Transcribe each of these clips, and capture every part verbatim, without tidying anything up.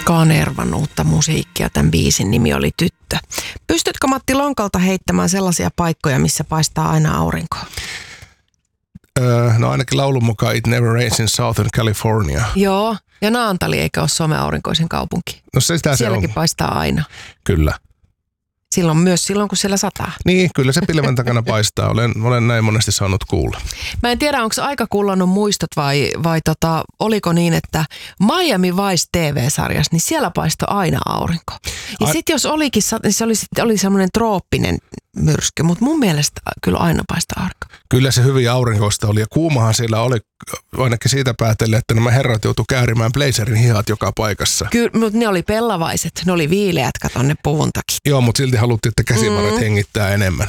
Kanervan uutta musiikkia. Tämän biisin nimi oli Tyttö. Pystytkö Matti Lonkalta heittämään sellaisia paikkoja, missä paistaa aina aurinko? Öö, no ainakin laulun mukaan It Never Rains in Southern California. Joo, ja Naantali eikä ole Suomen aurinkoisen kaupunki. No se sitä Sielläkin se on. paistaa aina. Kyllä. Silloin myös silloin, kun siellä sataa. Niin, kyllä se pilven takana paistaa. Olen, olen näin monesti saanut kuulla. Mä en tiedä, onko aika kullannut muistot vai, vai tota, oliko niin, että Miami Vice T V-sarjassa, niin siellä paistoi aina aurinko. Ja sitten jos olikin, niin se oli, oli semmoinen trooppinen myrsky, mutta mun mielestä kyllä aina paistaa aurinko. Kyllä se hyvin aurinkoista oli ja kuumahan siellä oli ainakin siitä päätellen, että nämä herrat joutuivat käärimään blazerin hihat joka paikassa. Kyllä, mutta ne oli pellavaiset, ne oli viileät, kato ne puvun takia. Joo, mutta silti haluttiin, että käsivarret mm. hengittää enemmän.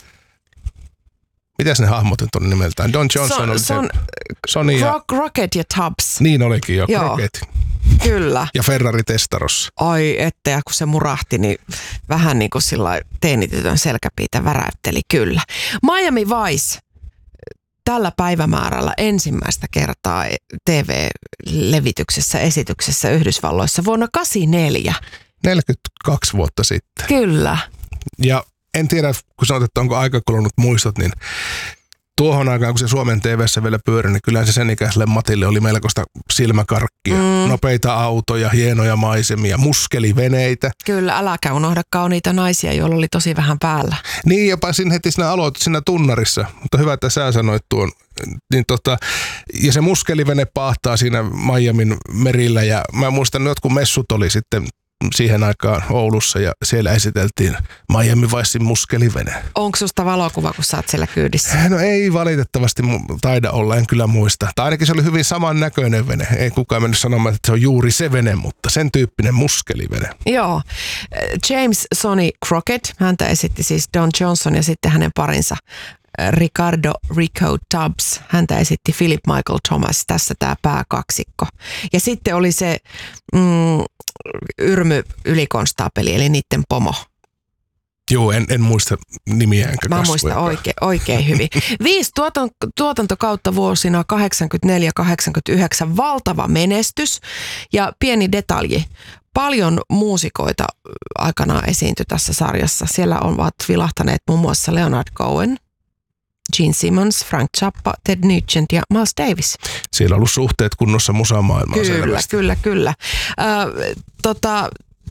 Mitäs ne hahmotet on nimeltään? Don Johnson Son, oli son, se. Sony ja... Rock, Rocket ja Tubbs. Niin olikin jo, Joo. Rocket. Kyllä. Ja Ferrari Testarossa. Ai että, ja kun se murahti, niin vähän niin kuin sillä teinitytön selkäpiitä väräytteli, kyllä. Miami Vice tällä päivämäärällä ensimmäistä kertaa T V-levityksessä, esityksessä Yhdysvalloissa vuonna kahdeksankymmentäneljä. neljäkymmentäkaksi vuotta sitten. Kyllä. Ja en tiedä, kun sanot, että onko aika kulunut muistot, niin tuohon aikaan, kun se Suomen T V:ssä vielä pyöri, niin kyllähän se sen ikäiselle Matille oli melkoista silmäkarkkia. Mm. Nopeita autoja, hienoja maisemia, muskeliveneitä. Kyllä, äläkä unohdakaan niitä naisia, joilla oli tosi vähän päällä. Niin, jopa siinä heti siinä aloitit siinä tunnarissa, mutta hyvä, että sä sanoit tuon. Niin tota, ja se muskelivene paahtaa siinä Miamin merillä ja mä muistan, että jotkut messut oli sitten siihen aikaan Oulussa ja siellä esiteltiin Miami Vicein muskelivene. Onko susta valokuva, kun sä oot siellä kyydissä? No ei valitettavasti taida olla, en kyllä muista. Tai ainakin se oli hyvin samannäköinen vene. Ei kukaan mennyt sanomaan, että se on juuri se vene, mutta sen tyyppinen muskelivene. Joo. James Sonny Crockett, häntä esitti siis Don Johnson ja sitten hänen parinsa Ricardo Rico Tubbs. Häntä esitti Philip Michael Thomas. Tässä tämä pääkaksikko. Ja sitten oli se mm, Yrmy ylikonstaapeli, eli niiden pomo. Joo, en, en muista nimiä enkä kasvoja. Mä muistan oikein, oikein hyvin. Viisi tuotan, tuotantokautta vuosina kahdeksankymmentäneljä kahdeksankymmentäyhdeksän. Valtava menestys ja pieni detalji. Paljon muusikoita aikanaan esiintyi tässä sarjassa. Siellä ovat vilahtaneet muun muassa Leonard Cohen, Gene Simmons, Frank Zappa, Ted Nugent ja Miles Davis. Siellä on ollut suhteet kunnossa musamaailmaa Kyllä, selvästi. kyllä, kyllä. Äh, tota,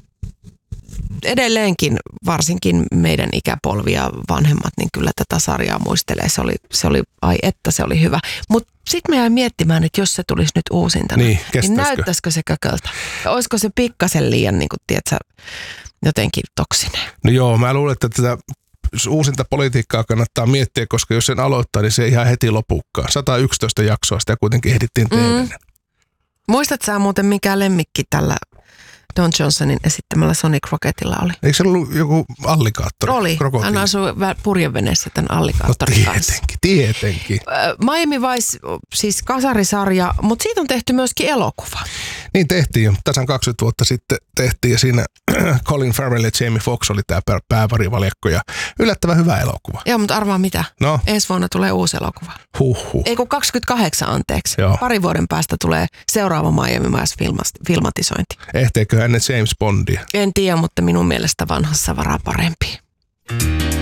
edelleenkin varsinkin meidän ikäpolvia vanhemmat, niin kyllä tätä sarjaa muistelee. Se oli, se oli ai että se oli hyvä. Mutta sitten me jäin miettimään, että jos se tulisi nyt uusintana, niin, niin näyttäisikö se kököltä? Olisiko se pikkasen liian, niin kuin, tiedätkö, jotenkin toksinen? No joo, mä luulen, että tätä uusinta politiikkaa kannattaa miettiä, koska jos sen aloittaa, niin se ihan heti lopukkaa. sata yksitoista jaksoa sitä kuitenkin ehdittiin tehdä. Mm. Muistatko sä muuten mikä lemmikki tällä Don Johnsonin esittämällä Sonny Crockettilla oli? Eikö se ollut joku allikaattori? Oli. Krokotiili. Hän asui purjeveneessä tämän allikaattorin no, kanssa. tietenkin, tietenkin. Miami Vice, siis kasarisarja, mutta siitä on tehty myöskin elokuva. Niin tehtiin jo. Tasan kaksikymmentä vuotta sitten tehtiin ja siinä Colin Farrell ja Jamie Foxx oli tämä pääparivaljakko ja yllättävän hyvä elokuva. Joo, mutta arvaa mitä? No. Ensi vuonna tulee uusi elokuva. Huhhuh. Ei kun kaksikymmentäkahdeksan anteeksi. Joo. Pari vuoden päästä tulee seuraava Miami Vice filmatisointi. Ehteekö hänet James Bondia? En tiedä, mutta minun mielestä vanhassa varaa parempi.